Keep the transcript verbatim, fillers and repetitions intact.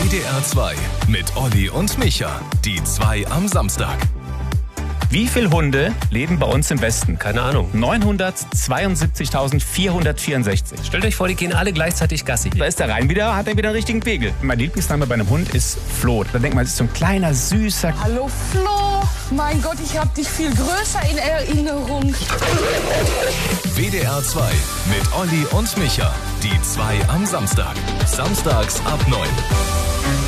D R zwei mit Olli und Micha. Die zwei am Samstag. Wie viele Hunde leben bei uns im Westen? Keine Ahnung. neunhundertzweiundsiebzigtausendvierhundertvierundsechzig. Stellt euch vor, die gehen alle gleichzeitig Gassi. Da ist der Rhein wieder, hat er wieder einen richtigen Pegel. Mein Lieblingsname bei einem Hund ist Flo. Da denkt man, es ist so ein kleiner, süßer... Hallo Flo, mein Gott, ich hab dich viel größer in Erinnerung. W D R zwei mit Olli und Micha. Die zwei am Samstag. Samstags ab neun.